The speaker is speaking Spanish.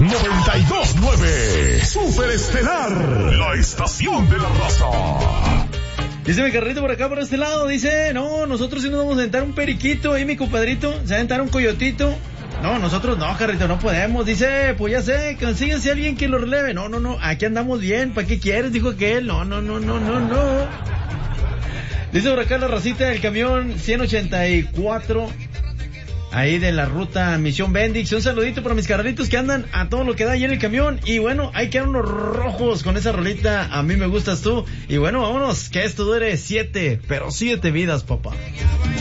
92.9 Super Estelar, la estación de la raza. Dice mi carrito por acá, por este lado, dice, no, nosotros sí nos vamos a aventar un periquito, ahí mi compadrito, se va a aventar un coyotito. No, nosotros no, carrito, no podemos. Dice, pues ya sé, consíguense a alguien que lo releve. No, aquí andamos bien, ¿para qué quieres? Dijo aquel, no. Dice por acá la racita del camión 184, ahí de la ruta Misión Bendix. Un saludito para mis carnalitos que andan a todo lo que da ahí en el camión. Y bueno, hay que dar unos rojos con esa rolita, A mí me gustas tú. Y bueno, vámonos, que esto dure 7 vidas, papá.